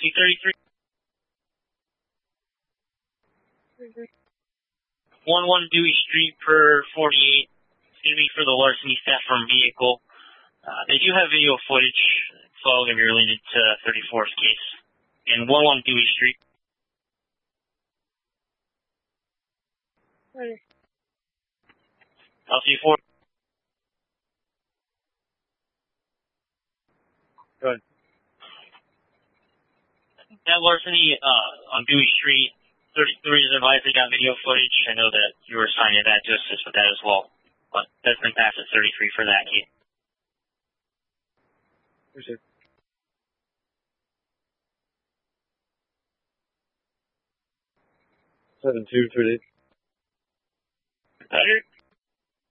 233. 11 Dewey Street per 48. It's going to be for the larceny theft from vehicle. They do have video footage. It's all going to be related to 34th case. And 11 Dewey Street. LC4. Go ahead. That larceny on Dewey Street, 33 is advised they got video footage. I know that you were assigned to that to assist with that as well. But that's been passed at 33 for that case. Appreciate it. 7238. Roger.